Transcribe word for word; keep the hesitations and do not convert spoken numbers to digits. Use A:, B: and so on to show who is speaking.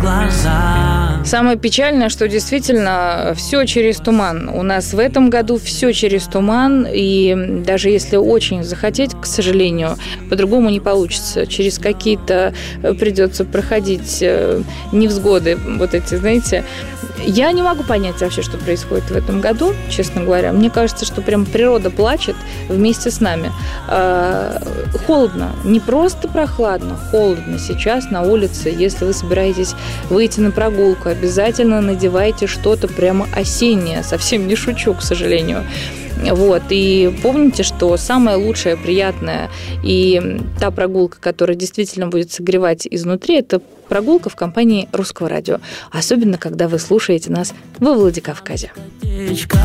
A: глаза.
B: Самое печальное, что действительно все через туман. У нас в этом году все через туман, и даже если очень захотеть, к сожалению, по-другому не получится. Через какие-то придется проходить невзгоды, вот эти, знаете. Я не могу понять вообще, что происходит в этом году, честно говоря. Мне кажется, что прям природа плачет вместе с нами. Холодно, не просто прохладно, холодно сейчас на улице. Если вы собираетесь выйти на прогулку, обязательно надевайте что-то прямо осеннее. Совсем не шучу, к сожалению. Вот. И помните, что самое лучшее, приятное и та прогулка, которая действительно будет согревать изнутри, это прогулка в компании Русского радио. Особенно, когда вы слушаете нас во Владикавказе.